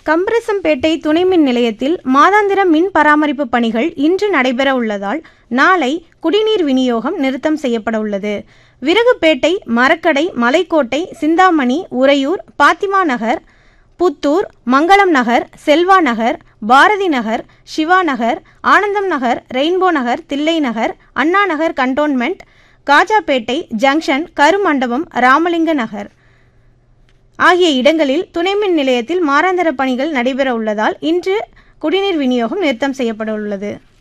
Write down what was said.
கம்பரசம்பேட்டை துணை மின் நிலையத்தில் மாதாந்திர மின் பராமரிப்பு பணிகள் இன்று நடைபெற உள்ளதால் நாளை குடிநீர் விநியோகம் நிறுத்தம் செய்யப்பட உள்ளது. விறகுப்பேட்டை, மரக்கடை, மலைக்கோட்டை, சிந்தாமணி, உறையூர், பாத்திமா நகர், புத்தூர், மங்களம் நகர், செல்வா நகர், பாரதி நகர், சிவா நகர், ஆனந்தம் நகர், ரெயின்போ நகர், தில்லை நகர், அண்ணா நகர் கண்டோன்மெண்ட், காஜாப்பேட்டை ஜங்ஷன், கருமண்டபம், ராமலிங்க நகர் ஆகிய இடங்களில் துணை மின் நிலையத்தில் மாதாந்திர பணிகள் நடைபெற உள்ளதால் இன்று குடிநீர் விநியோகம் நிறுத்தம் செய்யப்பட உள்ளது.